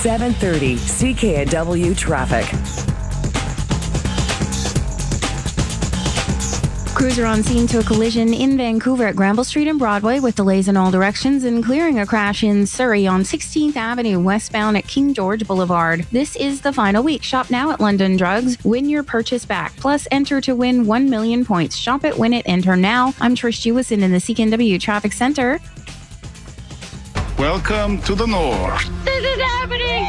7:30 CKNW traffic. Crews are on scene to a collision in Vancouver at Granville Street and Broadway with delays in all directions and clearing a crash in Surrey on 16th Avenue westbound at King George Boulevard. This is the final week. Shop now at London Drugs. Win your purchase back. Plus, enter to win 1 million points. Shop it, win it, enter now. I'm Trish Jewison in the CKNW Traffic Center. Welcome to the North. This is happening!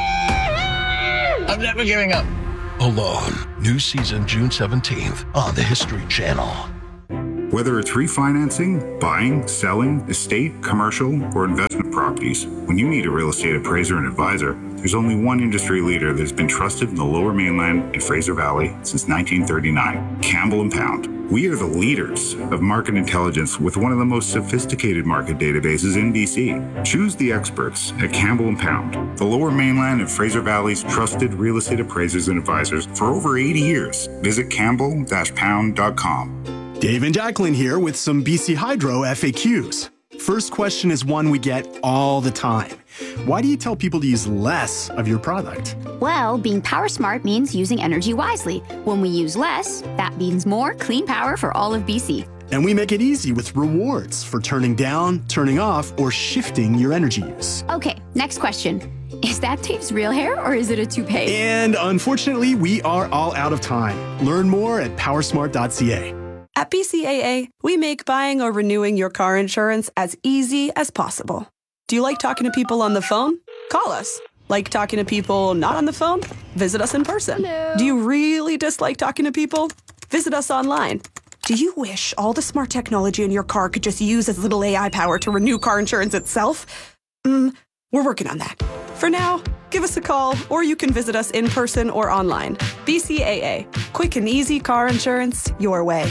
I'm never giving up. Alone. New season June 17th on the History Channel. Whether it's refinancing, buying, selling, estate, commercial, or investment properties, when you need a real estate appraiser and advisor, there's only one industry leader that has been trusted in the Lower Mainland and Fraser Valley since 1939, Campbell & Pound. We are the leaders of market intelligence with one of the most sophisticated market databases in BC. Choose the experts at Campbell & Pound, the Lower Mainland and Fraser Valley's trusted real estate appraisers and advisors for over 80 years. Visit campbell-pound.com. Dave and Jacqueline here with some BC Hydro FAQs. First question is one we get all the time. Why do you tell people to use less of your product? Well, being power smart means using energy wisely. When we use less, that means more clean power for all of BC. And we make it easy with rewards for turning down, turning off, or shifting your energy use. Okay, next question. Is that Dave's real hair or is it a toupee? And unfortunately, we are all out of time. Learn more at powersmart.ca. At BCAA, we make buying or renewing your car insurance as easy as possible. Do you like talking to people on the phone? Call us. Like talking to people not on the phone? Visit us in person. Hello. Do you really dislike talking to people? Visit us online. Do you wish all the smart technology in your car could just use as little AI power to renew car insurance itself? We're working on that. For now, give us a call or you can visit us in person or online. BCAA. Quick and easy car insurance your way.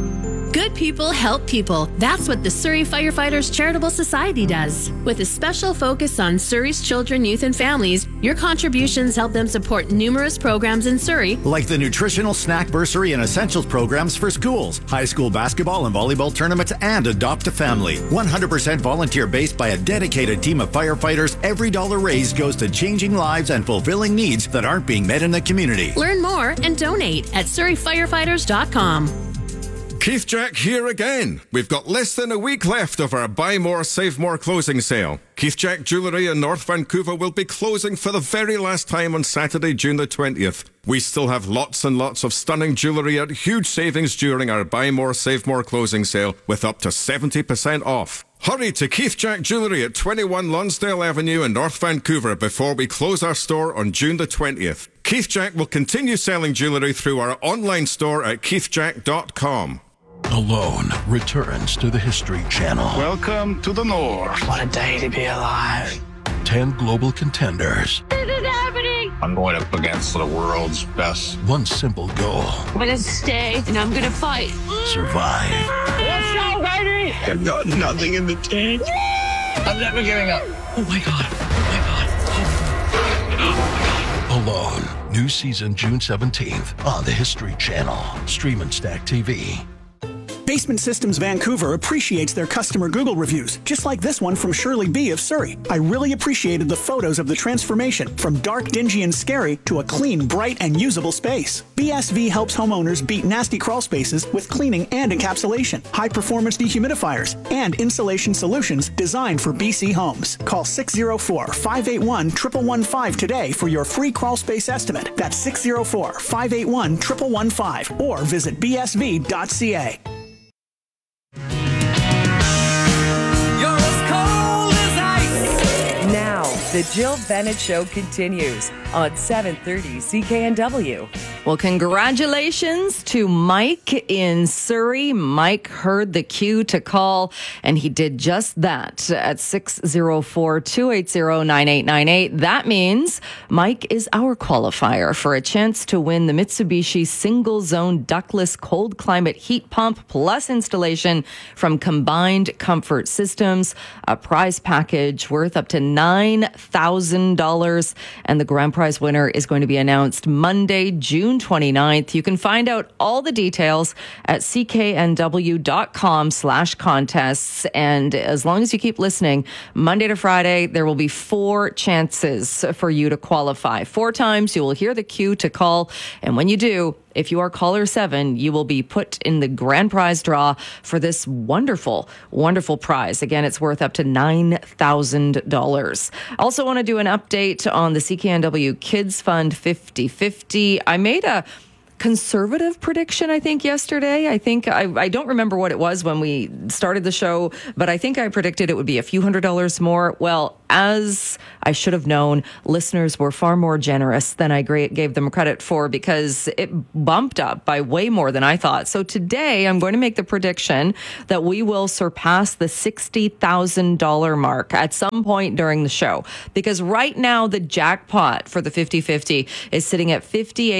Good people help people. That's what the Surrey Firefighters Charitable Society does. With a special focus on Surrey's children, youth, and families, your contributions help them support numerous programs in Surrey, like the Nutritional Snack Bursary and Essentials programs for schools, high school basketball and volleyball tournaments, and Adopt a Family. 100% volunteer-based by a dedicated team of firefighters, every dollar raised goes to changing lives and fulfilling needs that aren't being met in the community. Learn more and donate at surreyfirefighters.com. Keith Jack here again. We've got less than a week left of our Buy More, Save More closing sale. Keith Jack Jewellery in North Vancouver will be closing for the very last time on Saturday, June the 20th. We still have lots and lots of stunning jewellery at huge savings during our Buy More, Save More closing sale with up to 70% off. Hurry to Keith Jack Jewellery at 21 Lonsdale Avenue in North Vancouver before we close our store on June the 20th. Keith Jack will continue selling jewellery through our online store at keithjack.com. Alone returns to the History Channel. Welcome to the North. What a day to be alive. 10 global contenders. This is happening! I'm going up against the world's best. One simple goal. I'm gonna stay and I'm gonna fight. Survive. Let's go, baby! I've got nothing in the tank. I'm never giving up. Oh my God. Oh my God. Alone. New season June 17th on the History Channel. Stream and Stack TV. Basement Systems Vancouver appreciates their customer Google reviews, just like this one from Shirley B. of Surrey. I really appreciated the photos of the transformation from dark, dingy, and scary to a clean, bright, and usable space. BSV helps homeowners beat nasty crawl spaces with cleaning and encapsulation, high-performance dehumidifiers, and insulation solutions designed for BC homes. Call 604-581-1115 today for your free crawl space estimate. That's 604-581-1115 or visit bsv.ca. Now, the Jill Bennett Show continues on 7:30 CKNW. Well, congratulations to Mike in Surrey. Mike heard the cue to call, and he did just that at 604-280-9898. That means Mike is our qualifier for a chance to win the Mitsubishi Single Zone Ductless Cold Climate Heat Pump plus installation from Combined Comfort Systems, a prize package worth up to $9,000. $9,000. And the grand prize winner is going to be announced Monday, June 29th. You can find out all the details at cknw.com/contests. And as long as you keep listening, Monday to Friday, there will be 4 chances for you to qualify. 4 times you will hear the cue to call. And when you do, if you are caller 7, you will be put in the grand prize draw for this wonderful, wonderful prize. Again, it's worth up to $9,000. Also want to do an update on the CKNW Kids Fund 50/50. I made a conservative prediction, I think, yesterday. I don't remember what it was when we started the show, but I think I predicted it would be a few $100s more. Well, as I should have known, listeners were far more generous than I gave them credit for, because it bumped up by way more than I thought. So today I'm going to make the prediction that we will surpass the $60,000 mark at some point during the show, because right now the jackpot for the 50/50 is sitting at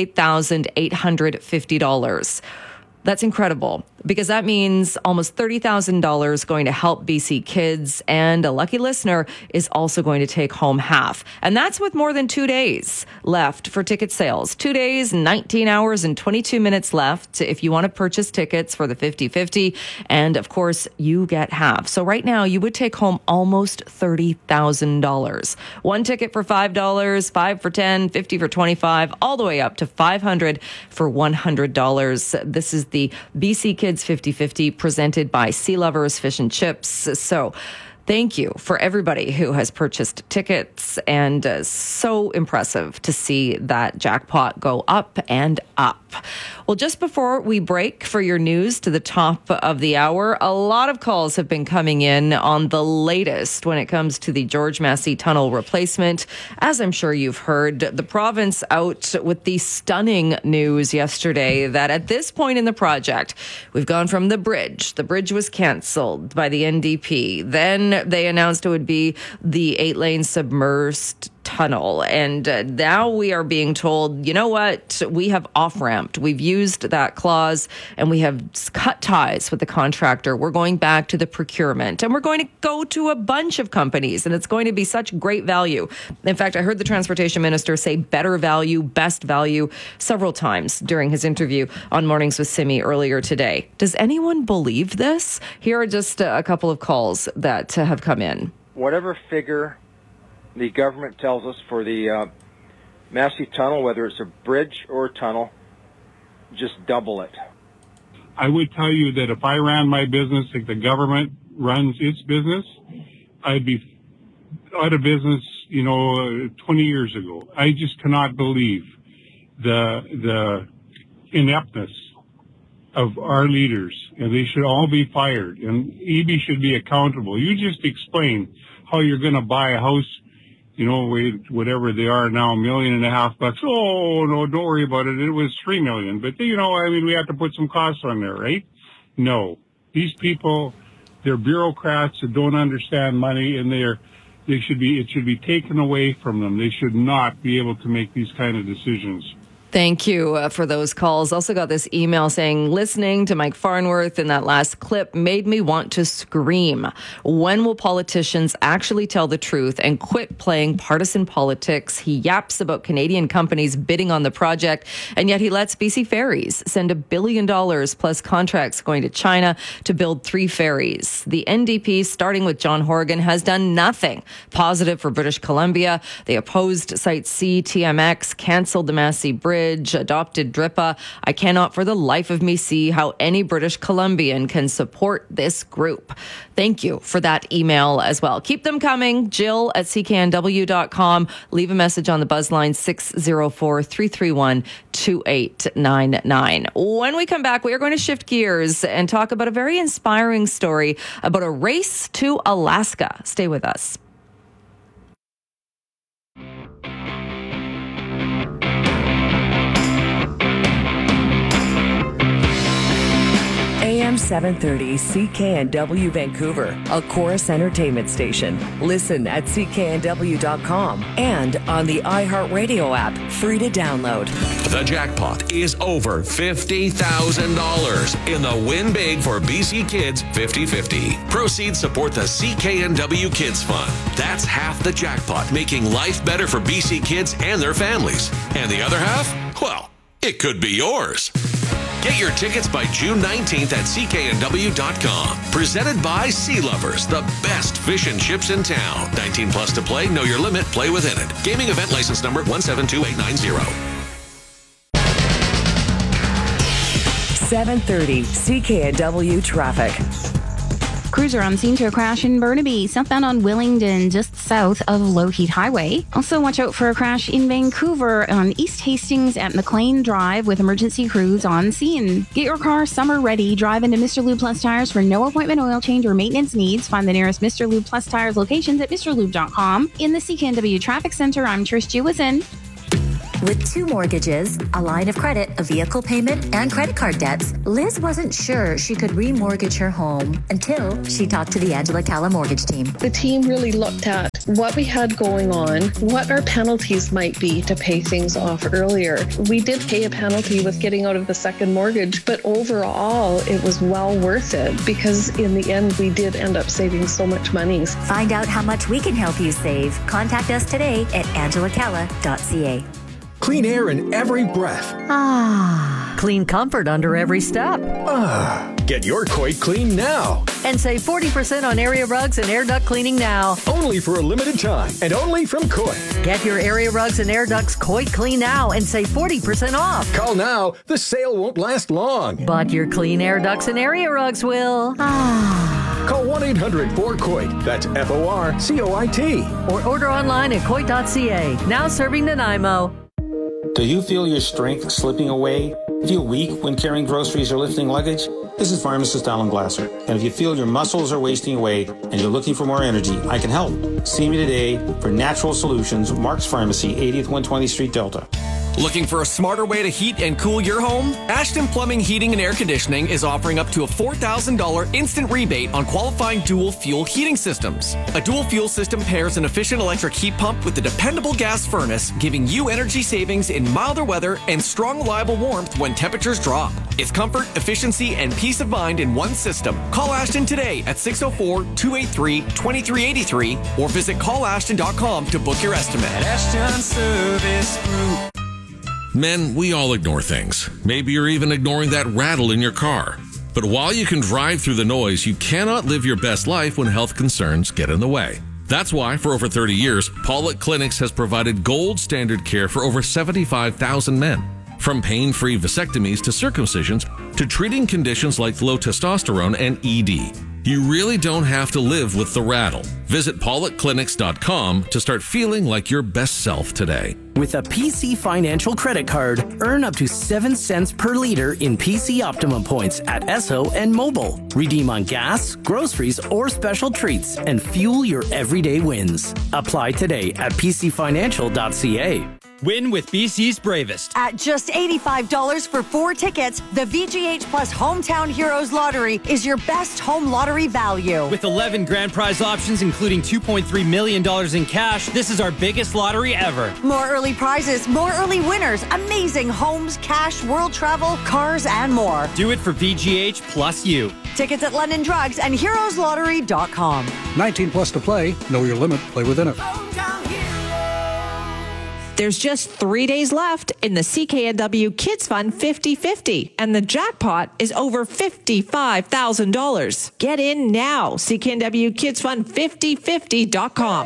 $58,850. That's incredible, because that means almost $30,000 going to help BC kids, and a lucky listener is also going to take home half. And that's with more than 2 days left for ticket sales. 2 days, 19 hours, and 22 minutes left if you want to purchase tickets for the 50/50. And of course, you get half. So right now, you would take home almost $30,000. 1 ticket for $5, 5 for $10, 50 for $25, all the way up to $500 for $100. This is the BC Kids 50/50 presented by Sea Lovers Fish and Chips. So thank you for everybody who has purchased tickets, and so impressive to see that jackpot go up and up. Well, just before we break for your news to the top of the hour, a lot of calls have been coming in on the latest when it comes to the George Massey Tunnel replacement. As I'm sure you've heard, the province out with the stunning news yesterday that at this point in the project, we've gone from the bridge. The bridge was canceled by the NDP. Then they announced it would be the 8-lane submerged tunnel. And now we are being told, you know what? We have off-ramped. We've used that clause and we have cut ties with the contractor. We're going back to the procurement, and we're going to go to a bunch of companies, and it's going to be such great value. In fact, I heard the transportation minister say better value, best value several times during his interview on Mornings with Simi earlier today. Does anyone believe this? Here are just a couple of calls that have come in. Whatever figure the government tells us for the Massey Tunnel, whether it's a bridge or a tunnel, just double it. I would tell you that if I ran my business like the government runs its business, I'd be out of business, 20 years ago. I just cannot believe the ineptness of our leaders, and they should all be fired, and EB should be accountable. You just explain how you're going to buy a house, whatever they are now, $1.5 million. Oh, no, don't worry about it. It was $3 million. But, we have to put some costs on there, right? No. These people, they're bureaucrats that don't understand money, and it should be taken away from them. They should not be able to make these kind of decisions. Thank you for those calls. Also got this email saying, listening to Mike Farnworth in that last clip made me want to scream. When will politicians actually tell the truth and quit playing partisan politics? He yaps about Canadian companies bidding on the project, and yet he lets BC Ferries send $1 billion plus contracts going to China to build 3 ferries. The NDP, starting with John Horgan, has done nothing positive for British Columbia. They opposed Site C, TMX, cancelled the Massey Bridge, adopted DRIPA. I cannot for the life of me see how any British Columbian can support this group. Thank you for that email as well. Keep them coming. Jill at cknw.com. Leave a message on the buzzline 604-331-2899. When we come back, we are going to shift gears and talk about a very inspiring story about a race to Alaska. Stay with us. AM 730 CKNW Vancouver, a Chorus Entertainment station. Listen at cknw.com and on the iHeartRadio app, free to download. The jackpot is over $50,000 in the Win Big for BC Kids 50/50. Proceeds support the CKNW Kids Fund. That's half the jackpot, making life better for BC kids and their families. And the other half? Well, it could be yours. Get your tickets by June 19th at cknw.com. Presented by Sea Lovers, the best fish and chips in town. 19 plus to play, know your limit, play within it. Gaming event license number 172890. 730 CKNW traffic. Cruiser on scene to a crash in Burnaby, southbound on Willingdon, just south of Lougheed Highway. Also, watch out for a crash in Vancouver on East Hastings at McLean Drive with emergency crews on scene. Get your car summer ready. Drive into Mr. Lube Plus Tires for no appointment oil change or maintenance needs. Find the nearest Mr. Lube Plus Tires locations at mrlube.com. In the CKNW Traffic Center, I'm Trish Jewison. With 2 mortgages, a line of credit, a vehicle payment, and credit card debts, Liz wasn't sure she could remortgage her home until she talked to the Angela Calla mortgage team. The team really looked at what we had going on, what our penalties might be to pay things off earlier. We did pay a penalty with getting out of the second mortgage, but overall, it was well worth it because in the end, we did end up saving so much money. Find out how much we can help you save. Contact us today at angelacalla.ca. Clean air in every breath. Ah. Clean comfort under every step. Ah. Get your Coit clean now. And save 40% on area rugs and air duct cleaning now. Only for a limited time and only from Coit. Get your area rugs and air ducts Coit clean now and save 40% off. Call now. The sale won't last long. But your clean air ducts and area rugs will. Ah. Call 1-800-4COIT. That's FORCOIT. Or order online at Coit.ca. Now serving Nanaimo. Do you feel your strength slipping away? Feel weak when carrying groceries or lifting luggage? This is pharmacist Alan Glasser. And if you feel your muscles are wasting away and you're looking for more energy, I can help. See me today for Natural Solutions, Mark's Pharmacy, 80th 120th Street, Delta. Looking for a smarter way to heat and cool your home? Ashton Plumbing, Heating and Air Conditioning is offering up to a $4,000 instant rebate on qualifying dual fuel heating systems. A dual fuel system pairs an efficient electric heat pump with a dependable gas furnace, giving you energy savings in milder weather and strong, reliable warmth when temperatures drop. It's comfort, efficiency, and peace of mind in one system. Call Ashton today at 604-283-2383 or visit callashton.com to book your estimate. Ashton Service Group. Men, we all ignore things. Maybe you're even ignoring that rattle in your car. But while you can drive through the noise, you cannot live your best life when health concerns get in the way. That's why, for over 30 years, Pollock Clinics has provided gold standard care for over 75,000 men. From pain-free vasectomies to circumcisions to treating conditions like low testosterone and ED. You really don't have to live with the rattle. Visit PollockClinics.com to start feeling like your best self today. With a PC Financial credit card, earn up to 7 cents per liter in PC Optimum points at Esso and Mobile. Redeem on gas, groceries, or special treats and fuel your everyday wins. Apply today at PCFinancial.ca. Win with BC's bravest. At just $85 for 4 tickets, the VGH Plus Hometown Heroes Lottery is your best home lottery value. With 11 grand prize options, including $2.3 million in cash, this is our biggest lottery ever. More early prizes, more early winners, amazing homes, cash, world travel, cars, and more. Do it for VGH plus you. Tickets at London Drugs and heroeslottery.com. 19 plus to play. Know your limit. Play within it. There's just 3 days left in the CKNW Kids Fund 50/50, and the jackpot is over $55,000. Get in now. CKNW Kids Fund 50/50.com.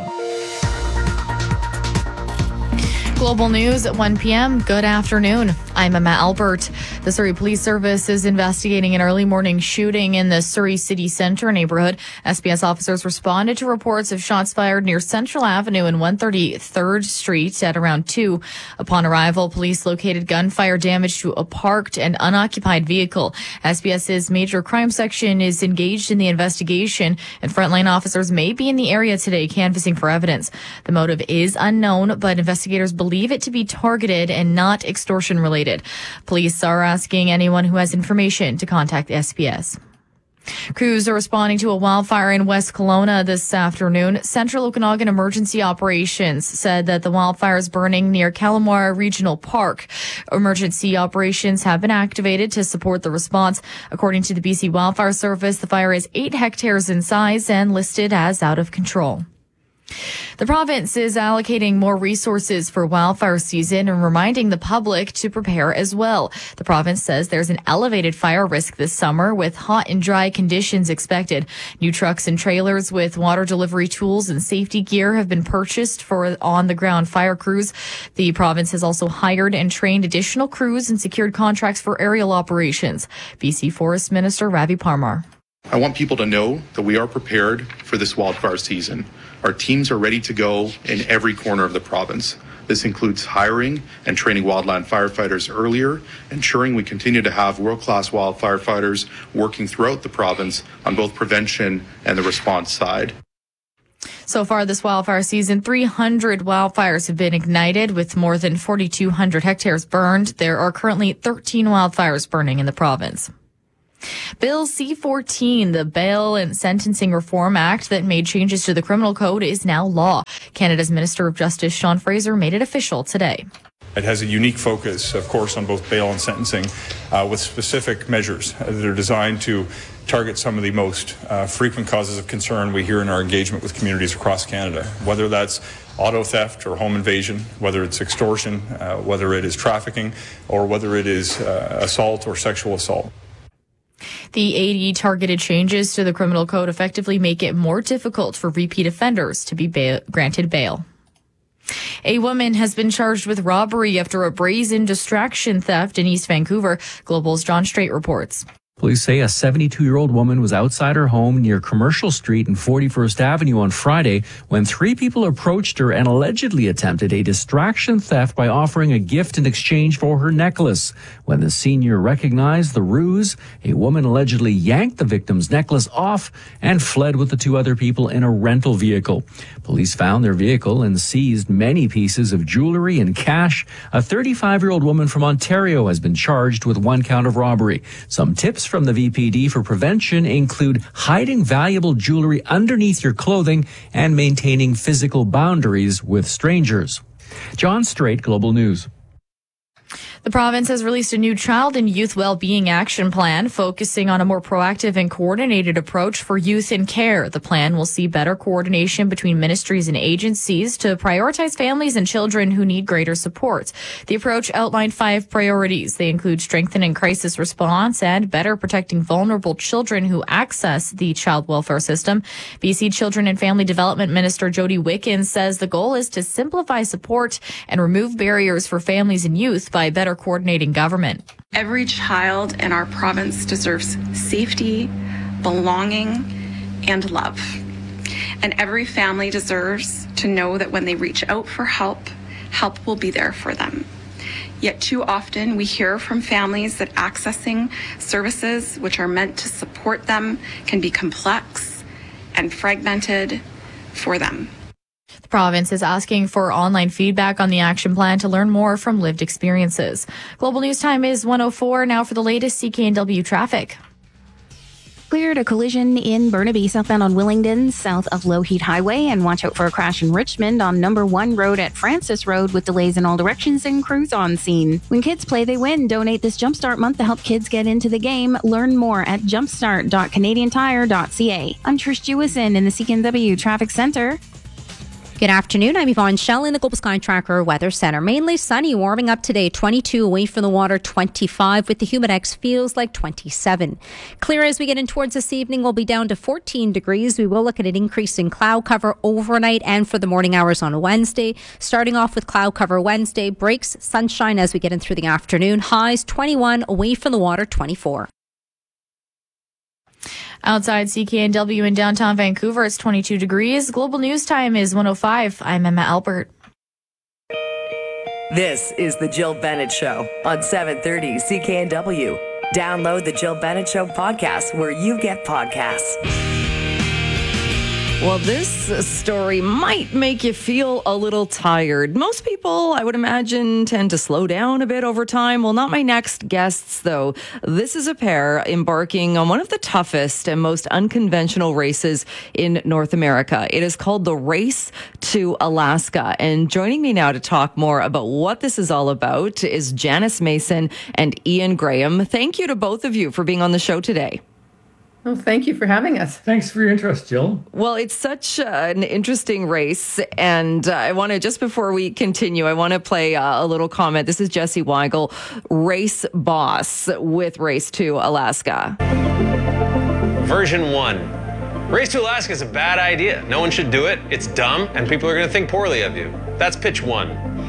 Global News at 1 p.m. Good afternoon. I'm Emma Albert. The Surrey Police Service is investigating an early morning shooting in the Surrey City Centre neighborhood. SPS officers responded to reports of shots fired near Central Avenue and 133rd Street at around 2. Upon arrival, police located gunfire damage to a parked and unoccupied vehicle. SPS's major crime section is engaged in the investigation, and frontline officers may be in the area today canvassing for evidence. The motive is unknown, but investigators believe it to be targeted and not extortion related. Police are asking anyone who has information to contact the SPS. Crews are responding to a wildfire in West Kelowna this afternoon. Central Okanagan Emergency Operations said that the wildfire is burning near Kalamar Regional Park. Emergency operations have been activated to support the response. According to the BC Wildfire Service, the fire is 8 hectares in size and listed as out of control. The province is allocating more resources for wildfire season and reminding the public to prepare as well. The province says there's an elevated fire risk this summer with hot and dry conditions expected. New trucks and trailers with water delivery tools and safety gear have been purchased for on-the-ground fire crews. The province has also hired and trained additional crews and secured contracts for aerial operations. BC Forest Minister Ravi Parmar. I want people to know that we are prepared for this wildfire season. Our teams are ready to go in every corner of the province. This includes hiring and training wildland firefighters earlier, ensuring we continue to have world-class wildfire fighters working throughout the province on both prevention and the response side. So far this wildfire season, 300 wildfires have been ignited with more than 4,200 hectares burned. There are currently 13 wildfires burning in the province. Bill C-14, the Bail and Sentencing Reform Act that made changes to the criminal code, is now law. Canada's Minister of Justice, Sean Fraser, made it official today. It has a unique focus, of course, on both bail and sentencing with specific measures that are designed to target some of the most frequent causes of concern we hear in our engagement with communities across Canada, whether that's auto theft or home invasion, whether it's extortion, whether it is trafficking, or whether it is assault or sexual assault. The 80 targeted changes to the criminal code effectively make it more difficult for repeat offenders to be granted bail. A woman has been charged with robbery after a brazen distraction theft in East Vancouver. Global's John Strait reports. Police say a 72-year-old woman was outside her home near Commercial Street and 41st Avenue on Friday when 3 people approached her and allegedly attempted a distraction theft by offering a gift in exchange for her necklace. When the senior recognized the ruse, a woman allegedly yanked the victim's necklace off and fled with the 2 other people in a rental vehicle. Police found their vehicle and seized many pieces of jewelry and cash. A 35-year-old woman from Ontario has been charged with 1 count of robbery. Some tips from the VPD for prevention include hiding valuable jewelry underneath your clothing and maintaining physical boundaries with strangers. John Strait, Global News. The province has released a new child and youth well-being action plan focusing on a more proactive and coordinated approach for youth in care. The plan will see better coordination between ministries and agencies to prioritize families and children who need greater support. The approach outlined 5 priorities. They include strengthening crisis response and better protecting vulnerable children who access the child welfare system. BC Children and Family Development Minister Jody Wickens says the goal is to simplify support and remove barriers for families and youth by better coordinating government. Every child in our province deserves safety, belonging, and love. And every family deserves to know that when they reach out for help, help will be there for them. Yet too often we hear from families that accessing services which are meant to support them can be complex and fragmented for them. The province is asking for online feedback on the action plan to learn more from lived experiences. Global News Time is 1:04 now for the latest CKNW traffic. Cleared a collision in Burnaby, southbound on Willingdon, south of Lougheed Highway, and watch out for a crash in Richmond on number 1 road at Francis Road with delays in all directions and crews on scene. When kids play, they win. Donate this Jumpstart month to help kids get into the game. Learn more at jumpstart.canadiantire.ca. I'm Trish Jewison in the CKNW Traffic Center. Good afternoon. I'm Yvonne Shell in the Global Sky Tracker Weather Center. Mainly sunny, warming up today, 22 away from the water, 25 with the Humidex feels like 27. Clear as we get in towards this evening, we'll be down to 14 degrees. We will look at an increase in cloud cover overnight and for the morning hours on Wednesday. Starting off with cloud cover Wednesday, breaks sunshine as we get in through the afternoon. Highs 21, away from the water 24. Outside CKNW in downtown Vancouver, it's 22 degrees. Global News Time is 1:05. I'm Emma Albert. This is the Jill Bennett Show on 730 CKNW. Download the Jill Bennett Show podcast where you get podcasts. Well, this story might make you feel a little tired. Most people, I would imagine, tend to slow down a bit over time. Well, not my next guests, though. This is a pair embarking on one of the toughest and most unconventional races in North America. It is called the Race to Alaska. And joining me now to talk more about what this is all about is Janice Mason and Ian Graham. Thank you to both of you for being on the show today. Well, thank you for having us. Thanks for your interest, Jill. Well, it's such an interesting race. And I want to, just before we continue, I want to play a little comment. This is Jesse Weigel, race boss with Race to Alaska. Version 1. Race to Alaska is a bad idea. No one should do it. It's dumb, and people are going to think poorly of you. That's pitch 1,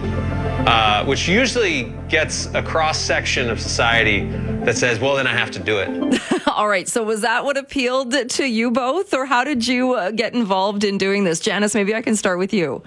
which usually gets a cross-section of society that says, well, then I have to do it. All right. So was that what appealed to you both, or how did you get involved in doing this? Janice, maybe I can start with you.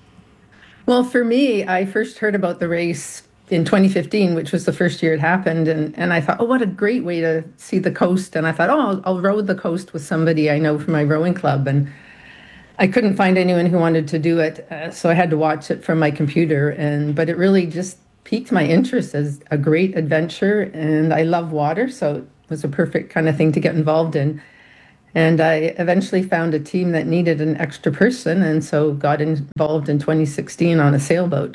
Well, for me, I first heard about the race in 2015, which was the first year it happened. And I thought, oh, what a great way to see the coast. And I thought, oh, I'll row the coast with somebody I know from my rowing club. And I couldn't find anyone who wanted to do it. So I had to watch it from my computer. But it really just piqued my interest as a great adventure. And I love water. So it was a perfect kind of thing to get involved in. And I eventually found a team that needed an extra person. And so got involved in 2016 on a sailboat.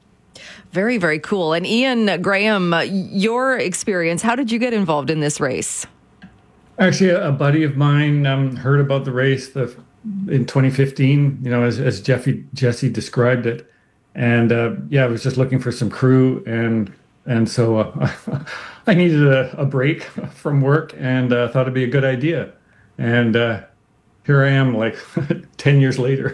Very, very cool. And Ian Graham, your experience, how did you get involved in this race? Actually, a buddy of mine heard about the race in 2015, as Jesse described it. And I was just looking for some crew. And so I needed a break from work and thought it'd be a good idea. And here I am, like 10 years later.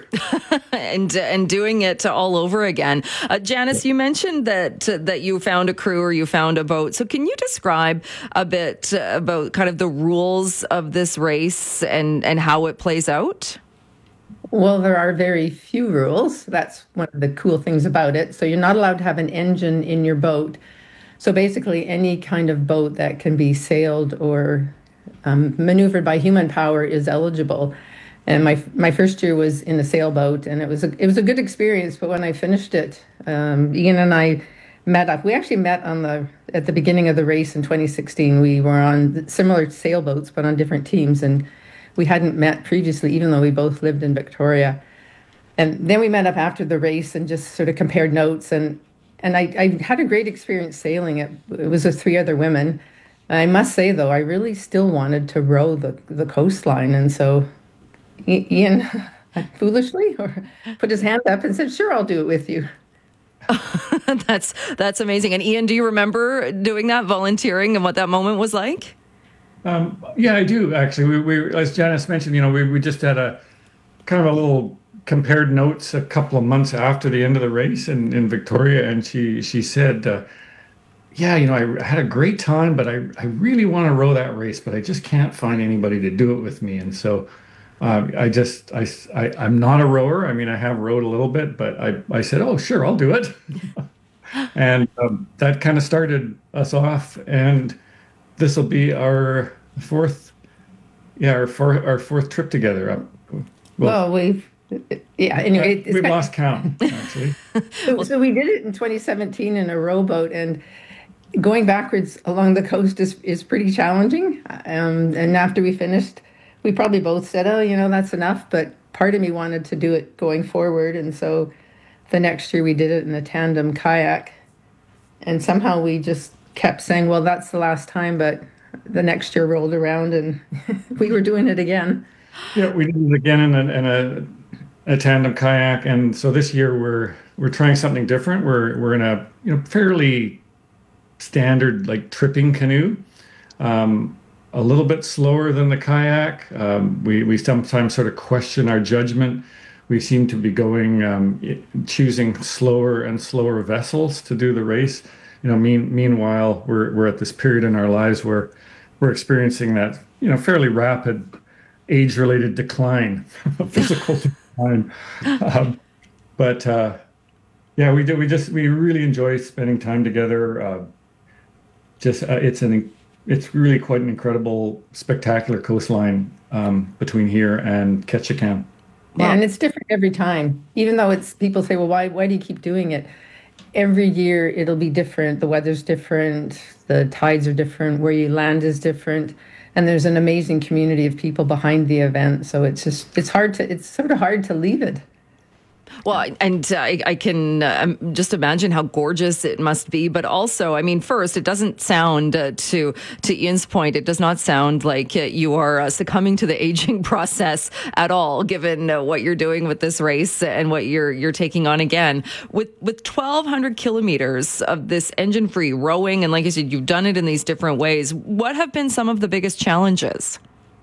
and doing it all over again. Janice, you mentioned that you found a crew or you found a boat. So can you describe a bit about kind of the rules of this race and how it plays out? Well, there are very few rules. That's one of the cool things about it. So you're not allowed to have an engine in your boat. So basically any kind of boat that can be sailed or maneuvered by human power is eligible. And my first year was in a sailboat, and it was a good experience. But when I finished it, Ian and I met up. We actually met at the beginning of the race in 2016. We were on similar sailboats, but on different teams, and we hadn't met previously, even though we both lived in Victoria. And then we met up after the race and just sort of compared notes. And I had a great experience sailing it. It was with 3 other women. I must say, though, I really still wanted to row the coastline. And so Ian foolishly put his hand up and said, sure, I'll do it with you. That's amazing. And Ian, do you remember doing that, volunteering, and what that moment was like? Yeah, I do, actually. We as Janice mentioned, we just had a kind of a little compared notes a couple of months after the end of the race in Victoria. And she said, I had a great time, but I really want to row that race, but I just can't find anybody to do it with me. And so I'm not a rower. I mean, I have rowed a little bit, but I said, oh, sure, I'll do it. And that kind of started us off. And this will be our fourth trip together. Anyway. We've lost count, actually. So we did it in 2017 in a rowboat, and going backwards along the coast is pretty challenging. And after we finished, we probably both said, oh, that's enough. But part of me wanted to do it going forward. And so the next year we did it in a tandem kayak. And somehow we just kept saying, well, that's the last time. But the next year rolled around and we were doing it again. Yeah, we did it again in a tandem kayak. And so this year we're trying something different. We're in a fairly standard like tripping canoe, a little bit slower than the kayak. We sometimes sort of question our judgment. We seem to be choosing slower and slower vessels to do the race. Meanwhile, we're at this period in our lives where we're experiencing that fairly rapid age-related decline, physical decline. We really enjoy spending time together. It's really quite an incredible, spectacular coastline between here and Ketchikan. Wow. And it's different every time. Even though it's people say, well, why do you keep doing it? Every year it'll be different. The weather's different. The tides are different. Where you land is different. And there's an amazing community of people behind the event. So it's sort of hard to leave it. Well, and I can just imagine how gorgeous it must be. But also, I mean, first, it doesn't sound, to Ian's point, it does not sound like you are succumbing to the aging process at all, given what you're doing with this race and what you're taking on again. With 1,200 kilometers of this engine-free rowing, and like I said, you've done it in these different ways. What have been some of the biggest challenges?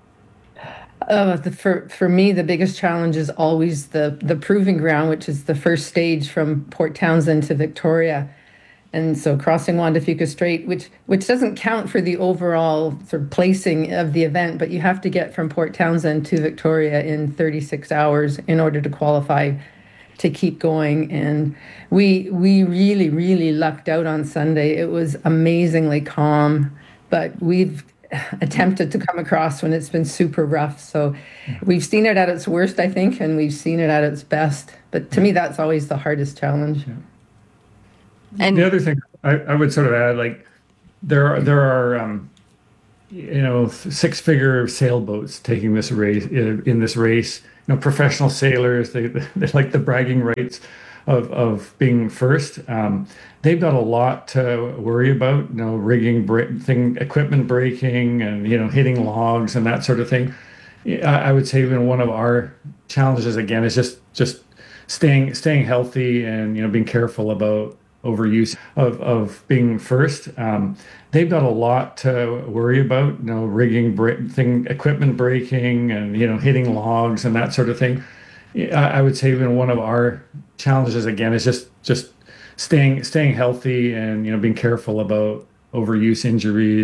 For me, the biggest challenge is always the proving ground, which is the first stage from Port Townsend to Victoria. And so crossing Juan de Fuca Strait, which doesn't count for the overall sort of placing of the event, but you have to get from Port Townsend to Victoria in 36 hours in order to qualify to keep going. And we really, really lucked out on Sunday. It was amazingly calm, but we've attempted to come across when it's been super rough. So we've seen it at its worst, I think, and we've seen it at its best. But to me, that's always the hardest challenge. Yeah. And the other thing I would sort of add, like there are six-figure sailboats taking this race in this race. You know, professional sailors, they like the bragging rights of being first. They've got a lot to worry about, you know, rigging, equipment breaking, and, you know, hitting logs and that sort of thing. I would say even one of our challenges again is just staying healthy and, you know, being careful about overuse of being first. They've got a lot to worry about, you know, rigging, equipment breaking, and, you know, hitting logs and that sort of thing. I would say even one of our challenges again is just staying healthy and, you know, being careful about overuse injuries